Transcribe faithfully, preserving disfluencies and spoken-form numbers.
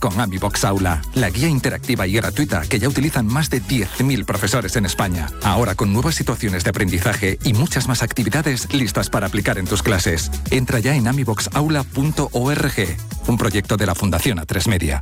con AmiBox Aula, la guía interactiva y gratuita que ya utilizan más de diez mil profesores en España. Ahora con nuevas situaciones de aprendizaje y muchas más actividades listas para aplicar en tus clases. Entra ya en amibox aula punto org, un proyecto de la Fundación A tres Media.